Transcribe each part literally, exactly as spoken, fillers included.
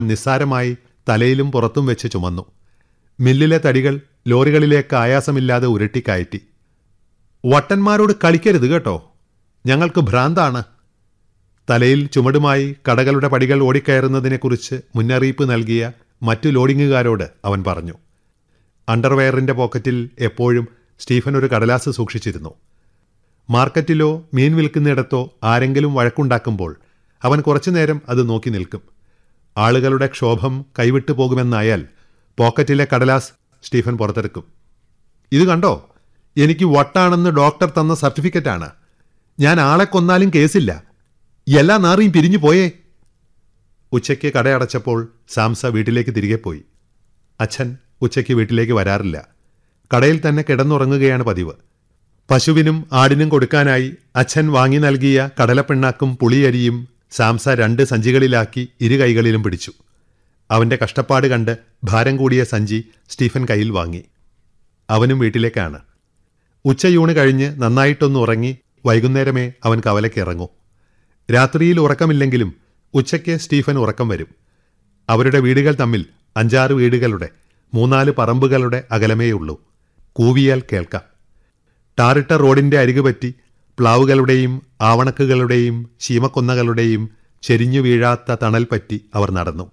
നിസ്സാരമായി തലയിലും പുറത്തും വെച്ച് ചുമന്നു. മില്ലിലെ തടികൾ ലോറികളിലേക്ക് ആയാസമില്ലാതെ ഉരുട്ടിക്കയറ്റി. വട്ടന്മാരോട് കളിക്കരുത് കേട്ടോ, ഞങ്ങൾക്ക് ഭ്രാന്താണ്. തലയിൽ ചുമടുമായി കടകളുടെ പടികൾ ഓടിക്കയറുന്നതിനെക്കുറിച്ച് മുന്നറിയിപ്പ് നൽകിയ മറ്റു ലോഡിങ്ങുകാരോട് അവൻ പറഞ്ഞു. അണ്ടർവെയറിൻ്റെ പോക്കറ്റിൽ എപ്പോഴും സ്റ്റീഫൻ ഒരു കടലാസ് സൂക്ഷിച്ചിരുന്നു. മാർക്കറ്റിലോ മീൻ വിൽക്കുന്നിടത്തോ ആരെങ്കിലും വഴക്കുണ്ടാക്കുമ്പോൾ അവൻ കുറച്ചുനേരം അത് നോക്കി നിൽക്കും. ആളുകളുടെ ക്ഷോഭം കൈവിട്ടു പോകുമെന്നായാൽ പോക്കറ്റിലെ കടലാസ് സ്റ്റീഫൻ പുറത്തെടുക്കും. ഇത് കണ്ടോ, എനിക്ക് വട്ടാണെന്ന് ഡോക്ടർ തന്ന സർട്ടിഫിക്കറ്റാണ്. ഞാൻ ആളെ കൊന്നാലും കേസില്ല. എല്ലാ നാറിയും പിരിഞ്ഞു പോയേ. ഉച്ചയ്ക്ക് കടയടച്ചപ്പോൾ സാംസ വീട്ടിലേക്ക് തിരികെ പോയി. അച്ഛൻ ഉച്ചയ്ക്ക് വീട്ടിലേക്ക് വരാറില്ല. കടയിൽ തന്നെ കിടന്നുറങ്ങുകയാണ് പതിവ്. പശുവിനും ആടിനും കൊടുക്കാനായി അച്ഛൻ വാങ്ങി നൽകിയ കടലപ്പിണ്ണാക്കും പുളിയരിയും സാംസ രണ്ട് സഞ്ചികളിലാക്കി ഇരു കൈകളിലും പിടിച്ചു. അവൻ്റെ കഷ്ടപ്പാട് കണ്ട് ഭാരം കൂടിയ സഞ്ചി സ്റ്റീഫൻ കയ്യിൽ വാങ്ങി. അവനും വീട്ടിലേക്കാണ്. ഉച്ചയൂണ് കഴിഞ്ഞ് നന്നായിട്ടൊന്ന് ഉറങ്ങി വൈകുന്നേരമേ അവൻ കവലയ്ക്ക് ഇറങ്ങൂ. രാത്രിയിൽ ഉറക്കമില്ലെങ്കിലും ഉച്ചയ്ക്ക് സ്റ്റീഫൻ ഉറക്കം വരും. അവരുടെ വീടുകൾ തമ്മിൽ അഞ്ചാറ് വീടുകളുടെ മൂന്നാല് പറമ്പുകളുടെ അകലമേയുള്ളൂ. കൂവിയാൽ കേൾക്കാം. ടാറിട്ട റോഡിൻ്റെ അരികുപറ്റി പ്ലാവുകളുടെയും ആവണക്കുകളുടെയും ശീമക്കൊന്നകളുടെയും ചെരിഞ്ഞു വീഴാത്ത തണൽ പറ്റി അവർ നടന്നു.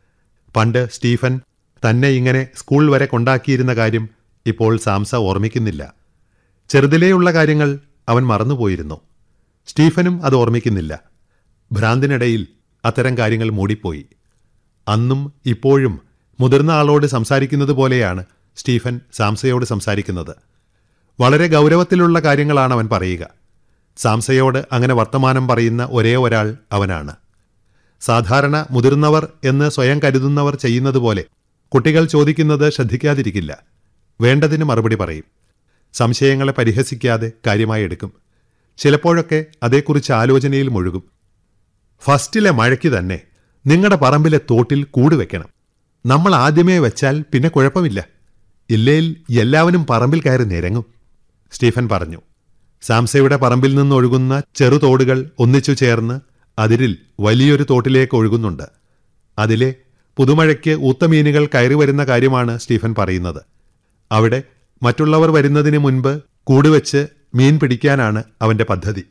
പണ്ട് സ്റ്റീഫൻ തന്നെ ഇങ്ങനെ സ്കൂൾ വരെ കൊണ്ടാക്കിയിരുന്ന കാര്യം ഇപ്പോൾ സാംസ ഓർമ്മിക്കുന്നില്ല. ചെറുതിലേയുള്ള കാര്യങ്ങൾ അവൻ മറന്നുപോയിരുന്നു. സ്റ്റീഫനും അത് ഓർമ്മിക്കുന്നില്ല. ഭ്രാന്തിനിടയിൽ അത്തരം കാര്യങ്ങൾ മൂടിപ്പോയി. അന്നും ഇപ്പോഴും മുതിർന്ന ആളോട് സംസാരിക്കുന്നത് പോലെയാണ് സ്റ്റീഫൻ സാംസയോട് സംസാരിക്കുന്നത്. വളരെ ഗൗരവത്തിലുള്ള കാര്യങ്ങളാണ് അവൻ പറയുക. സാംസയോട് അങ്ങനെ വർത്തമാനം പറയുന്ന ഒരേ ഒരാൾ അവനാണ്. സാധാരണ മുതിർന്നവർ എന്ന് സ്വയം കരുതുന്നവർ ചെയ്യുന്നത് പോലെ കുട്ടികൾ ചോദിക്കുന്നത് ശ്രദ്ധിക്കാതിരിക്കില്ല. വേണ്ടതിന് മറുപടി പറയും. സംശയങ്ങളെ പരിഹസിക്കാതെ കാര്യമായി എടുക്കും. ചിലപ്പോഴൊക്കെ അതേക്കുറിച്ച് ആലോചനയിൽ മുഴുകും. ഫസ്റ്റിലെ മഴയ്ക്ക് തന്നെ നിങ്ങളുടെ പറമ്പിലെ തോട്ടിൽ കൂട് വെക്കണം. നമ്മൾ ആദ്യമേ വെച്ചാൽ പിന്നെ കുഴപ്പമില്ല. ഇല്ലേൽ എല്ലാവരും പറമ്പിൽ കയറി നിരങ്ങും, സ്റ്റീഫൻ പറഞ്ഞു. സാംസയുടെ പറമ്പിൽ നിന്നൊഴുകുന്ന ചെറുതോടുകൾ ഒന്നിച്ചു ചേർന്ന് അതിരിൽ വലിയൊരു തോട്ടിലേക്ക് ഒഴുകുന്നുണ്ട്. അതിലെ പുതുമഴയ്ക്ക് ഊത്തമീനുകൾ കയറി വരുന്ന കാര്യമാണ് സ്റ്റീഫൻ പറയുന്നത്. അവിടെ മറ്റുള്ളവർ വരുന്നതിന് മുൻപ് കൂടുവെച്ച് മീൻ പിടിക്കാനാണ് അവൻ്റെ പദ്ധതി.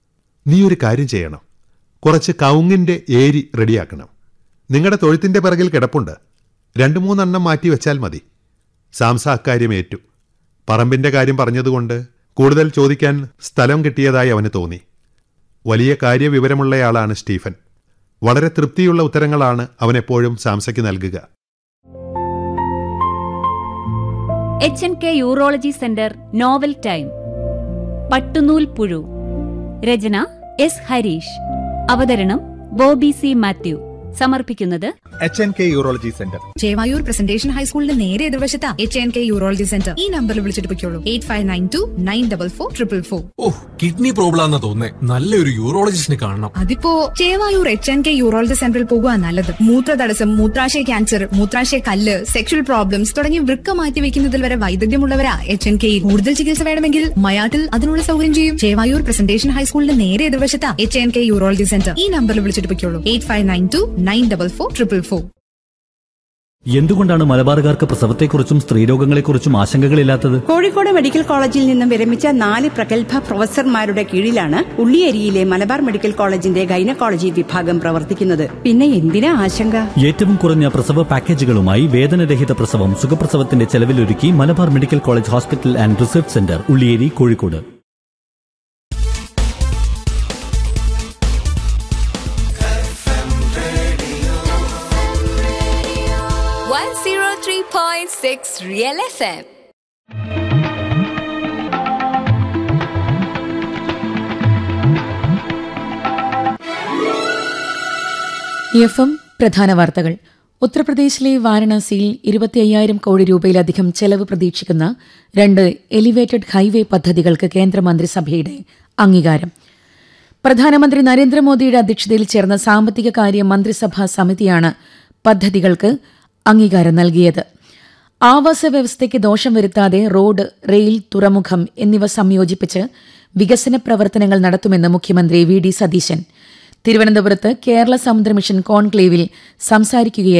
നീ ഒരു കാര്യം ചെയ്യണം. കുറച്ച് കവുങ്ങിൻ്റെ ഏരി റെഡിയാക്കണം. നിങ്ങളുടെ തൊഴുത്തിൻ്റെ പിറകിൽ കിടപ്പുണ്ട്. രണ്ടു മൂന്നെണ്ണം മാറ്റി വെച്ചാൽ മതി. സാംസ അക്കാര്യം ഏറ്റു. പറമ്പിൻ്റെ കാര്യം പറഞ്ഞതുകൊണ്ട് കൂടുതൽ ചോദിക്കാൻ സ്ഥലം കിട്ടിയതായി അവന് തോന്നി. വലിയ കാര്യവിവരമുള്ളയാളാണ് സ്റ്റീഫൻ. വളരെ തൃപ്തിയുള്ള ഉത്തരങ്ങളാണ് അവനെപ്പോഴും സാംസയ്ക്ക് നൽകുക. H N K urology centre novel time. പട്ടുനൂൽ പുഴു. രചന എസ് ഹരീഷ്. അവതരണം ബോബി സി മാത്യു. സമർപ്പിക്കുന്നത് H N K urology centre, Chevayur presentation ഹൈസ്കൂളിന്റെ നേരെ എതിർവശത്താ H N K urology centre. ഈ നമ്പറിൽ വിളിച്ചിട്ട് പൊയ്ക്കോളൂ. Eight five nine to nine double four triple four. Oh, kidney problem ആണെന്ന് തോന്നേ. നല്ലൊരു യൂറോളജിസ്റ്റിനെ കാണണം. അതിപ്പോ Chevayur H N K urology സെന്ററിൽ പോകുക നല്ലത്. മൂത്രതടസ്സം, മൂത്രാശയ ക്യാൻസർ, മൂത്രാശയ കല്ല്, സെക്ഷൽ പ്രോബ്ലംസ് തുടങ്ങി വൃക്ക മാറ്റി വെക്കുന്നതിൽ വരെ വൈദഗ്ധ്യമുള്ളവരാ എച്ച് എൻ കെ. കൂടുതൽ ചികിത്സ വേണമെങ്കിൽ മയാട്ടിൽ അതിനുള്ള സൗകര്യം ചെയ്യും. ചേവായൂർ പ്രസന്റേഷൻ ഹൈസ്കൂളിന്റെ നേരെ എതിർവശത്താ H N K urology centre. ഈ നമ്പറിൽ വിളിച്ചിട്ട് പൊയ്ക്കോളൂ. Eight five nine to nine double four triple four. എന്തുകൊണ്ടാണ് മലബാറുകാർക്ക് പ്രസവത്തെക്കുറിച്ചും സ്ത്രീരോഗങ്ങളെക്കുറിച്ചും ആശങ്കകളില്ലാത്തത്? കോഴിക്കോട് മെഡിക്കൽ കോളേജിൽ നിന്നും വിരമിച്ച നാല് പ്രഗത്ഭ പ്രൊഫസർമാരുടെ കീഴിലാണ് ഉള്ളിയേരിയിലെ മലബാർ മെഡിക്കൽ കോളേജിന്റെ ഗൈനക്കോളജി വിഭാഗം പ്രവർത്തിക്കുന്നത്. പിന്നെ എന്തിനാ ആശങ്ക? ഏറ്റവും കുറഞ്ഞ പ്രസവ പാക്കേജുകളുമായി വേദനരഹിത പ്രസവം സുഖപ്രസവത്തിന്റെ ചെലവിലൊരുക്കി Malabar medical college hospital and research centre, Ulliyeri, Kozhikode. one oh three point six Real F M. F M പ്രധാന വാർത്തകൾ. ഉത്തർപ്രദേശിലെ വാരണാസിയിൽ ഇരുപത്തി അയ്യായിരം കോടി രൂപയിലധികം ചെലവ് പ്രതീക്ഷിക്കുന്ന രണ്ട് എലിവേറ്റഡ് ഹൈവേ പദ്ധതികൾക്ക് കേന്ദ്രമന്ത്രിസഭയുടെ അംഗീകാരം. പ്രധാനമന്ത്രി നരേന്ദ്രമോദിയുടെ അധ്യക്ഷതയിൽ ചേർന്ന സാമ്പത്തിക കാര്യ മന്ത്രിസഭാ സമിതിയാണ് പദ്ധതികൾക്ക് അംഗീകാരം നൽകിയത്. ആവാസ വ്യവസ്ഥയ്ക്ക് ദോഷം വരുത്താതെ റോഡ്, റെയിൽ, തുറമുഖം എന്നിവ സംയോജിപ്പിച്ച് വികസന പ്രവർത്തനങ്ങൾ നടത്തുമെന്ന് മുഖ്യമന്ത്രി വി ഡി സതീശൻ. തിരുവനന്തപുരത്ത് കേരള സമുദ്ര മിഷൻ കോൺക്ലേവിൽ സംസാരിക്കുകയായിരുന്നു